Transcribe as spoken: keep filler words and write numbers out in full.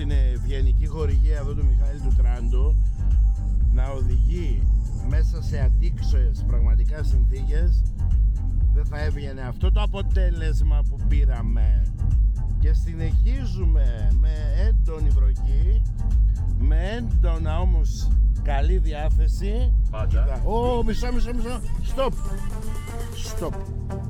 την ευγενική χορηγία εδώ του Μιχάλη του Τράντου να οδηγεί μέσα σε αντίξωες πραγματικά συνθήκες, δεν θα έβγαινε αυτό το αποτέλεσμα που πήραμε. Και συνεχίζουμε με έντονη βροχή, με έντονα όμως καλή διάθεση. Πάντα. Ω, μισό, μισό, μισό. Stop. Stop.